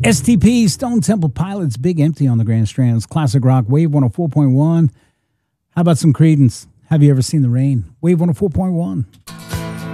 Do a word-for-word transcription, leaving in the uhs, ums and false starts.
S T P, Stone Temple Pilots, Big Empty on the Grand Strands, Classic Rock, Wave one oh four point one. How about some Creedence? Have you ever seen the rain? Wave one oh four point one.